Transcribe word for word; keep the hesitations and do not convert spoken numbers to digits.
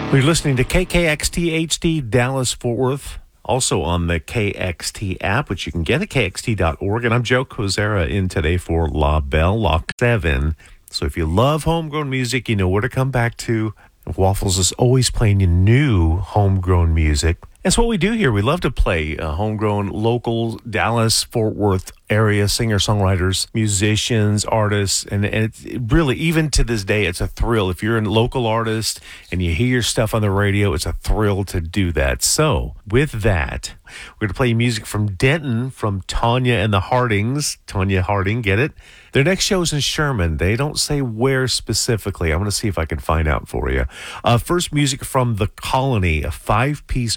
We're listening to K K X T H D Dallas Fort Worth, also on the K X T app, which you can get at K X T dot org. And I'm Joe Kozera in today for La Belle, Lock seven. So if you love homegrown music, you know where to come back to. Waffles is always playing you new homegrown music. That's what we do here. We love to play uh, homegrown, local, Dallas, Fort Worth area singer-songwriters, musicians, artists, and, and it's it really, even to this day, it's a thrill. If you're a local artist and you hear your stuff on the radio, it's a thrill to do that. So, with that, we're going to play music from Denton, from Tanya and the Hardings. Tanya Harding, get it? Their next show is in Sherman. They don't say where specifically. I'm going to see if I can find out for you. Uh, first, music from The Colony, a five-piece